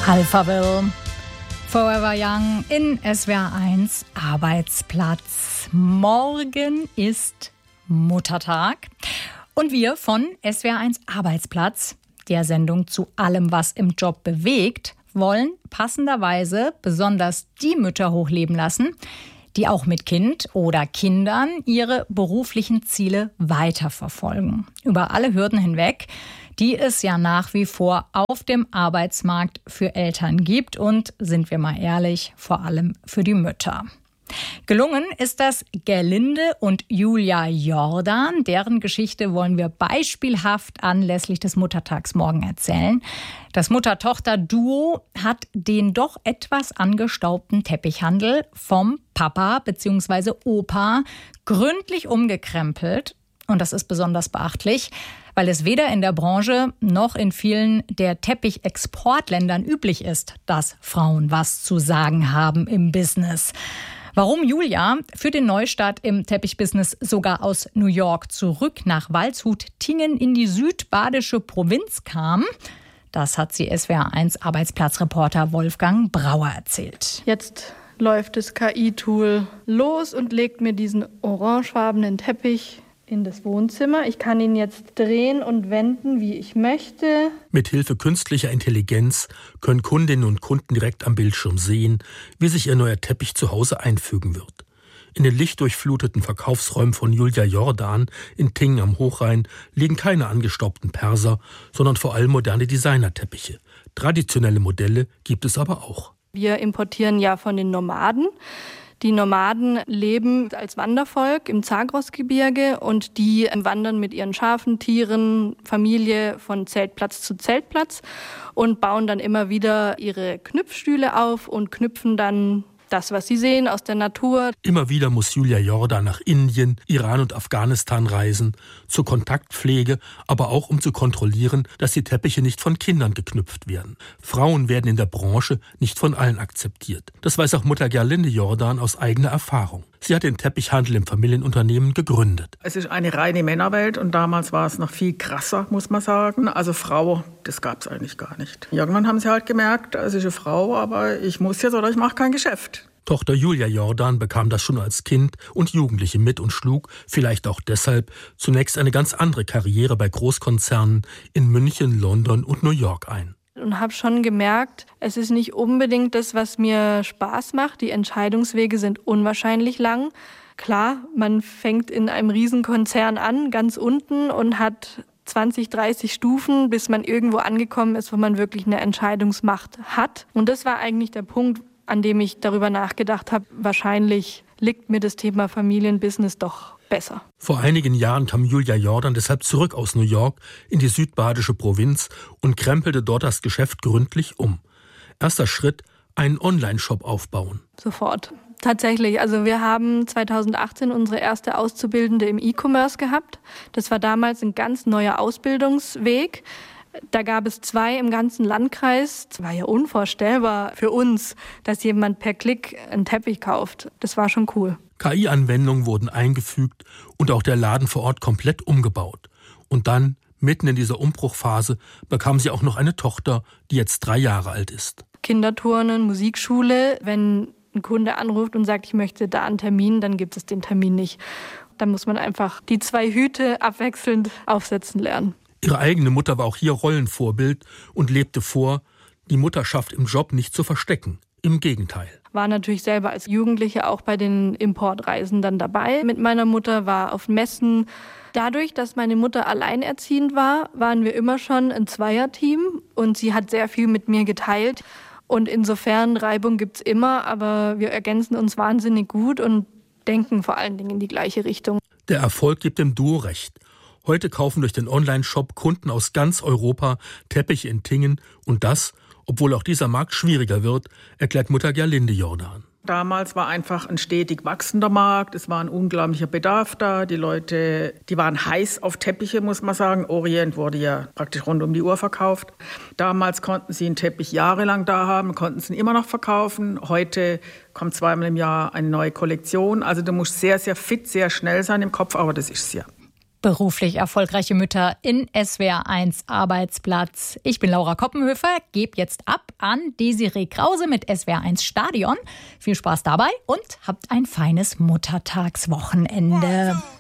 Alphaville, Forever Young in SWR 1 Arbeitsplatz. Morgen ist Muttertag und wir von SWR 1 Arbeitsplatz, der Sendung zu allem, was im Job bewegt, wollen passenderweise besonders die Mütter hochleben lassen, die auch mit Kind oder Kindern ihre beruflichen Ziele weiterverfolgen. Über alle Hürden hinweg, die es ja nach wie vor auf dem Arbeitsmarkt für Eltern gibt und, sind wir mal ehrlich, vor allem für die Mütter. Gelungen ist das Gerlinde und Julia Jordan. Deren Geschichte wollen wir beispielhaft anlässlich des Muttertags morgen erzählen. Das Mutter-Tochter-Duo hat den doch etwas angestaubten Teppichhandel vom Papa bzw. Opa gründlich umgekrempelt. Und das ist besonders beachtlich, weil es weder in der Branche noch in vielen der Teppichexportländern üblich ist, dass Frauen was zu sagen haben im Business. Warum Julia für den Neustart im Teppichbusiness sogar aus New York zurück nach Waldshut-Tiengen in die südbadische Provinz kam, das hat sie SWR 1 Arbeitsplatzreporter Wolfgang Brauer erzählt. Jetzt läuft das KI-Tool los und legt mir diesen orangefarbenen Teppich in das Wohnzimmer. Ich kann ihn jetzt drehen und wenden, wie ich möchte. Mit Hilfe künstlicher Intelligenz können Kundinnen und Kunden direkt am Bildschirm sehen, wie sich ihr neuer Teppich zu Hause einfügen wird. In den lichtdurchfluteten Verkaufsräumen von Julia Jordan in Tiengen am Hochrhein liegen keine angestaubten Perser, sondern vor allem moderne Designerteppiche. Traditionelle Modelle gibt es aber auch. Wir importieren ja von den Nomaden. Die Nomaden leben als Wandervolk im Zagrosgebirge und die wandern mit ihren Schafen, Tieren, Familie von Zeltplatz zu Zeltplatz und bauen dann immer wieder ihre Knüpfstühle auf und knüpfen dann das, was sie sehen aus der Natur. Immer wieder muss Julia Jordan nach Indien, Iran und Afghanistan reisen, zur Kontaktpflege, aber auch um zu kontrollieren, dass die Teppiche nicht von Kindern geknüpft werden. Frauen werden in der Branche nicht von allen akzeptiert. Das weiß auch Mutter Gerlinde Jordan aus eigener Erfahrung. Sie hat den Teppichhandel im Familienunternehmen gegründet. Es ist eine reine Männerwelt und damals war es noch viel krasser, muss man sagen. Also Frau, das gab es eigentlich gar nicht. Irgendwann haben sie halt gemerkt, es ist eine Frau, aber ich muss jetzt oder ich mache kein Geschäft. Tochter Julia Jordan bekam das schon als Kind und Jugendliche mit und schlug, vielleicht auch deshalb, zunächst eine ganz andere Karriere bei Großkonzernen in München, London und New York ein. Und habe schon gemerkt, es ist nicht unbedingt das, was mir Spaß macht. Die Entscheidungswege sind unwahrscheinlich lang. Klar, man fängt in einem Riesenkonzern an, ganz unten und hat 20, 30 Stufen, bis man irgendwo angekommen ist, wo man wirklich eine Entscheidungsmacht hat. Und das war eigentlich der Punkt, an dem ich darüber nachgedacht habe, wahrscheinlich liegt mir das Thema Familienbusiness doch besser. Vor einigen Jahren kam Julia Jordan deshalb zurück aus New York in die südbadische Provinz und krempelte dort das Geschäft gründlich um. Erster Schritt, einen Online-Shop aufbauen. Sofort. Tatsächlich, also wir haben 2018 unsere erste Auszubildende im E-Commerce gehabt. Das war damals ein ganz neuer Ausbildungsweg. Da gab es 2 im ganzen Landkreis. Es war ja unvorstellbar für uns, dass jemand per Klick einen Teppich kauft. Das war schon cool. KI-Anwendungen wurden eingefügt und auch der Laden vor Ort komplett umgebaut. Und dann, mitten in dieser Umbruchphase, bekam sie auch noch eine Tochter, die jetzt 3 Jahre alt ist. Kinderturnen, Musikschule. Wenn ein Kunde anruft und sagt, ich möchte da einen Termin, dann gibt es den Termin nicht. Dann muss man einfach die 2 Hüte abwechselnd aufsetzen lernen. Ihre eigene Mutter war auch hier Rollenvorbild und lebte vor, die Mutterschaft im Job nicht zu verstecken. Im Gegenteil. War natürlich selber als Jugendliche auch bei den Importreisen dann dabei. Mit meiner Mutter war auf Messen. Dadurch, dass meine Mutter alleinerziehend war, waren wir immer schon ein Zweierteam und sie hat sehr viel mit mir geteilt. Und insofern, Reibung gibt's immer, aber wir ergänzen uns wahnsinnig gut und denken vor allen Dingen in die gleiche Richtung. Der Erfolg gibt dem Duo recht. Heute kaufen durch den Online-Shop Kunden aus ganz Europa Teppiche in Tiengen und das, obwohl auch dieser Markt schwieriger wird, erklärt Mutter Gerlinde Jordan. Damals war einfach ein stetig wachsender Markt, es war ein unglaublicher Bedarf da. Die Leute, die waren heiß auf Teppiche, muss man sagen. Orient wurde ja praktisch rund um die Uhr verkauft. Damals konnten sie einen Teppich jahrelang da haben, konnten sie ihn immer noch verkaufen. Heute kommt 2-mal im Jahr eine neue Kollektion. Also du musst sehr, sehr fit, sehr schnell sein im Kopf, aber das ist es ja. Beruflich erfolgreiche Mütter in SWR1 Arbeitsplatz. Ich bin Laura Koppenhöfer, gebe jetzt ab an Desiree Krause mit SWR1 Stadion. Viel Spaß dabei und habt ein feines Muttertagswochenende.